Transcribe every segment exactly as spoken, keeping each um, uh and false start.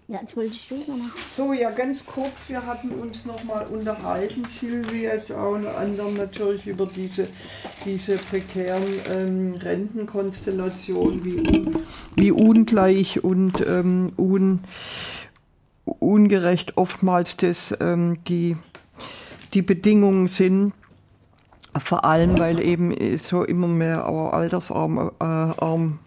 Ja, das wollte ich schon noch. So, ja, ganz kurz, wir hatten uns noch mal unterhalten, Silvi, jetzt auch unter anderem natürlich über diese, diese prekären ähm, Rentenkonstellationen, wie, un, wie ungleich und ähm, un, ungerecht oftmals das, ähm, die, die Bedingungen sind. Vor allem, weil eben so immer mehr auch altersarm, äh, arm,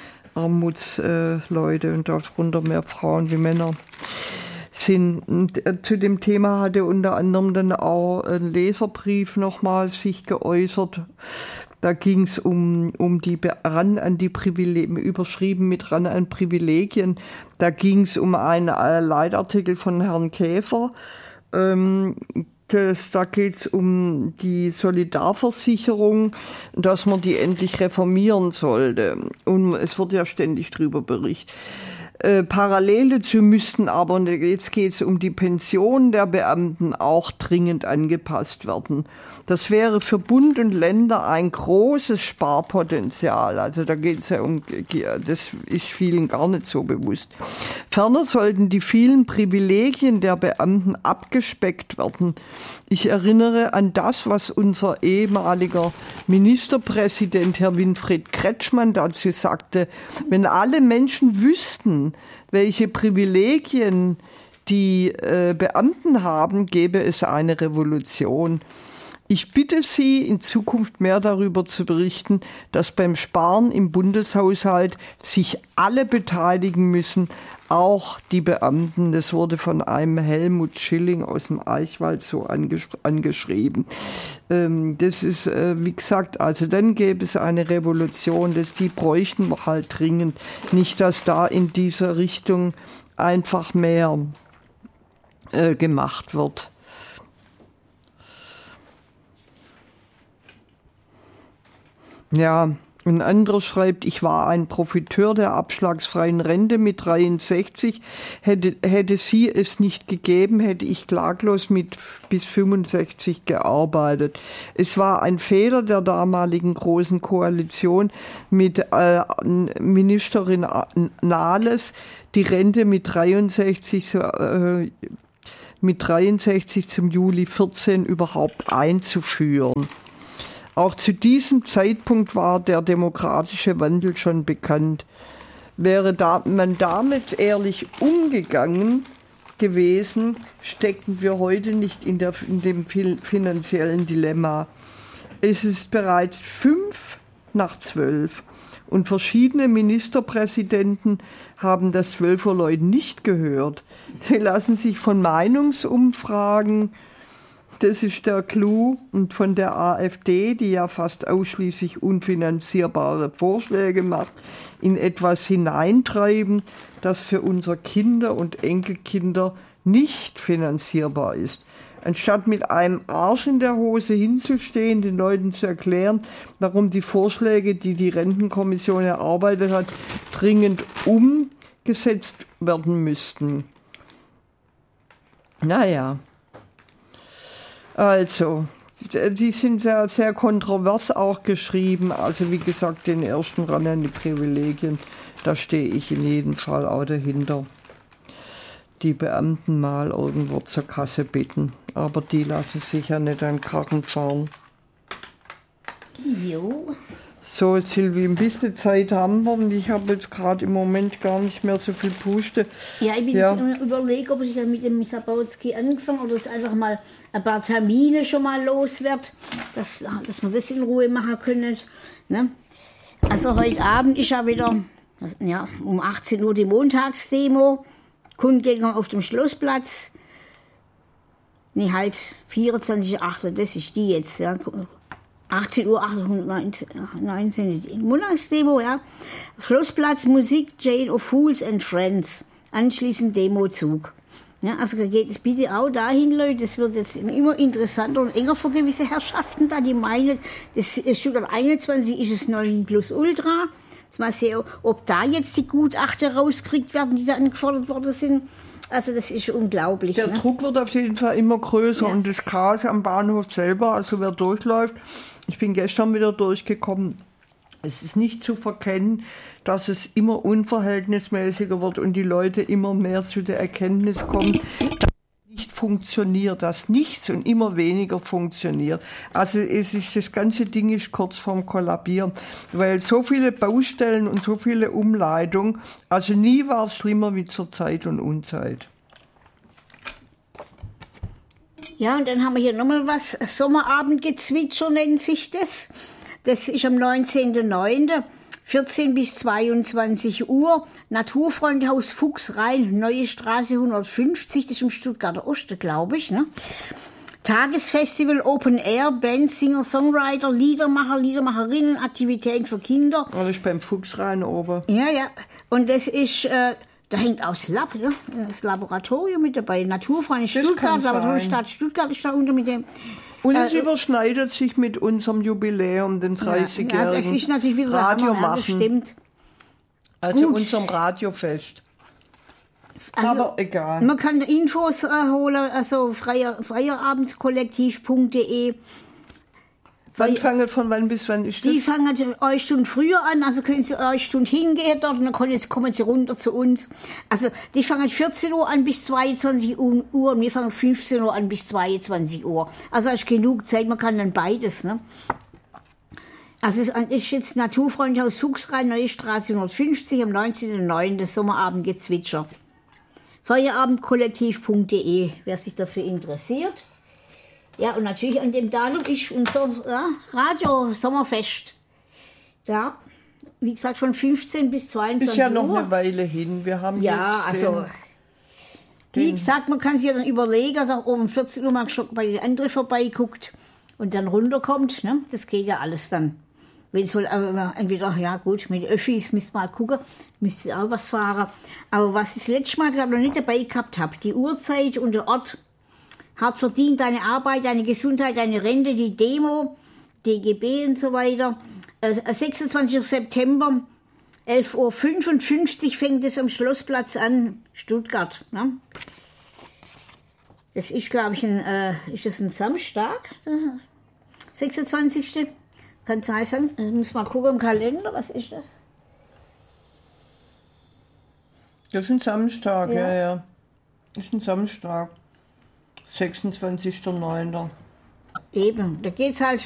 Armutsleute äh, und darunter mehr Frauen wie Männer sind. Und, äh, zu dem Thema hatte unter anderem dann auch ein Leserbrief nochmal sich geäußert. Da ging es um, um die ran an die Privilegien, überschrieben mit ran an Privilegien. Da ging es um einen äh, Leitartikel von Herrn Käfer. Ähm, Das, da geht es um die Solidarversicherung, dass man die endlich reformieren sollte. Und es wird ja ständig darüber berichtet. Äh, parallel dazu müssten aber, und jetzt geht es um die Pension der Beamten, auch dringend angepasst werden. Das wäre für Bund und Länder ein großes Sparpotenzial. Also da geht es ja um, das ist vielen gar nicht so bewusst. Ferner sollten die vielen Privilegien der Beamten abgespeckt werden. Ich erinnere an das, was unser ehemaliger Ministerpräsident Herr Winfried Kretschmann dazu sagte. Wenn alle Menschen wüssten, welche Privilegien die äh, Beamten haben, gäbe es eine Revolution. Ich bitte Sie, in Zukunft mehr darüber zu berichten, dass beim Sparen im Bundeshaushalt sich alle beteiligen müssen, auch die Beamten. Das wurde von einem Helmut Schilling aus dem Eichwald so angesch- angeschrieben. Ähm, das ist, äh, wie gesagt, also dann gäbe es eine Revolution, das, die bräuchten wir halt dringend. Nicht, dass da in dieser Richtung einfach mehr äh, gemacht wird. Ja, ein anderer schreibt, ich war ein Profiteur der abschlagsfreien Rente mit dreiundsechzig. Hätte, hätte sie es nicht gegeben, hätte ich klaglos mit bis fünfundsechzig gearbeitet. Es war ein Fehler der damaligen Großen Koalition mit äh, Ministerin Nahles, die Rente mit dreiundsechzig, äh, mit dreiundsechzig zum Juli vierzehn überhaupt einzuführen. Auch zu diesem Zeitpunkt war der demokratische Wandel schon bekannt. Wäre da, man damit ehrlich umgegangen gewesen, steckten wir heute nicht in, der, in dem finanziellen Dilemma. Es ist bereits fünf nach zwölf und verschiedene Ministerpräsidenten haben das zwölf Uhr Läuten nicht gehört. Sie lassen sich von Meinungsumfragen, das ist der Clou, und von der AfD, die ja fast ausschließlich unfinanzierbare Vorschläge macht, in etwas hineintreiben, das für unsere Kinder und Enkelkinder nicht finanzierbar ist. Anstatt mit einem Arsch in der Hose hinzustehen, den Leuten zu erklären, warum die Vorschläge, die die Rentenkommission erarbeitet hat, dringend umgesetzt werden müssten. Naja. Also, die sind sehr, sehr kontrovers auch geschrieben. Also wie gesagt, den ersten ran an die Privilegien, da stehe ich in jedem Fall auch dahinter. Die Beamten mal irgendwo zur Kasse bitten, aber die lassen sich ja nicht an Karren fahren. Jo. So, Silvi, ein bisschen Zeit haben wir und ich habe jetzt gerade im Moment gar nicht mehr so viel Puste. Ja, ich bin ja. jetzt überlegen, ob ich dann mit dem Sabotski angefangen oder jetzt einfach mal ein paar Termine schon mal los wird, dass, dass wir das in Ruhe machen können. Ne? Also heute Abend ist ja wieder ja, um achtzehn Uhr die Montagsdemo, Kundgebung auf dem Schlossplatz. Ne, halt vierundzwanzig Uhr acht, das ist die jetzt, ja. achtzehn Uhr achthundertneunzehn, Montagsdemo, ja. Schlossplatz, Musik, Jane of Fools and Friends. Anschließend Demozug. Ja, also geht bitte auch dahin, Leute. Das wird jetzt immer interessanter und enger für gewisse Herrschaften da, die meinen, das Stuttgart einundzwanzig ist es neun plus Ultra. Jetzt mal sehen, ob da jetzt die Gutachter rauskriegt werden, die da angefordert worden sind. Also das ist unglaublich. Der ne? Druck wird auf jeden Fall immer größer Ja. und das Chaos am Bahnhof selber, also wer durchläuft, ich bin gestern wieder durchgekommen, Es ist nicht zu verkennen, dass es immer unverhältnismäßiger wird und die Leute immer mehr zu der Erkenntnis kommen, dass es nicht funktioniert, dass nichts und immer weniger funktioniert. Also es ist, das ganze Ding ist kurz vorm Kollabieren, weil so viele Baustellen und so viele Umleitungen, also nie war es schlimmer wie zur Zeit und Unzeit. Ja, und dann haben wir hier nochmal was, Sommerabendgezwitscher nennt sich das. Das ist am neunzehnten neunten vierzehn bis zweiundzwanzig Uhr, Naturfreundhaus Fuchsrhein, Neue Straße hundertfünfzig, das ist im Stuttgarter Osten, glaube ich. Ne? Tagesfestival, Open Air, Band, Singer, Songwriter, Liedermacher, Liedermacherinnen, Aktivitäten für Kinder. Das ist beim Fuchsrhein oben. Ja, ja, und das ist... Äh, Da hängt auch das Lab, ja? Das Laboratorium mit dabei. Naturfreund Stuttgart, Laboratorium Stadt Stuttgart ist da unter mit dem. Und es äh, überschneidet sich mit unserem Jubiläum, dem dreißigjährigen ja, das ist natürlich wieder Radio Hammer, ja, machen. das stimmt. Also Gut. unserem Radiofest. Also, Aber egal. Man kann Infos äh, holen, also freier, feierabendskollektiv punkt de. Wann fangen von wann bis wann ist das? Die fangen eine Stunde früher an, also können Sie eine Stunde hingehen dort und dann können Sie, kommen Sie runter zu uns. Also die fangen vierzehn Uhr an bis zweiundzwanzig Uhr und wir fangen fünfzehn Uhr an bis zweiundzwanzig Uhr. Also ist genug Zeit, man kann dann beides. Ne? Also es ist jetzt Naturfreundhaus Fuchsrhein, Neue Straße hundertfünfzig, am neunzehnten neunten Sommerabendgezwitscher. feierabendkollektiv punkt de, wer sich dafür interessiert. Ja, und natürlich an dem Datum ist unser ja, Radio-Sommerfest. Ja, wie gesagt, von fünfzehn bis zweiundzwanzig Uhr. Ist ja noch Uhr. Eine Weile hin. Wir haben ja, jetzt also, den, wie gesagt, man kann sich ja dann überlegen, dass auch um vierzehn Uhr mal schon bei den anderen vorbeiguckt und dann runterkommt. Ne? Das geht ja alles dann. Wenn es wohl äh, entweder, ja gut, mit Öffis müsst mal gucken, müsst ihr auch was fahren. Aber was ich das letzte Mal glaub, noch nicht dabei gehabt habe, die Uhrzeit und der Ort, hart verdient, deine Arbeit, deine Gesundheit, deine Rente, die Demo, D G B und so weiter. Äh, sechsundzwanzigsten September, elf Uhr fünfundfünfzig fängt es am Schlossplatz an, Stuttgart. Ne? Das ist, glaube ich, ein, äh, ist das ein Samstag, sechsundzwanzigsten Kann es sein? Ich muss mal gucken im Kalender, was ist das? Das ist ein Samstag, ja, ja. ja. Das ist ein Samstag. sechsundzwanzigsten neunten Eben, da geht's halt